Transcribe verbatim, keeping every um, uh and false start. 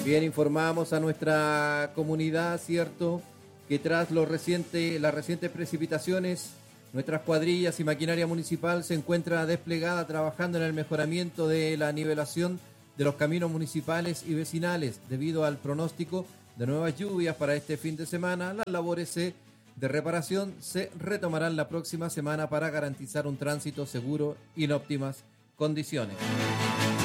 Bien, informamos a nuestra comunidad, ¿cierto?, que tras los reciente, las recientes precipitaciones, nuestras cuadrillas y maquinaria municipal se encuentra desplegada trabajando en el mejoramiento de la nivelación de los caminos municipales y vecinales. Debido al pronóstico de nuevas lluvias para este fin de semana, las labores se, de reparación se retomarán la próxima semana para garantizar un tránsito seguro y en óptimas condiciones.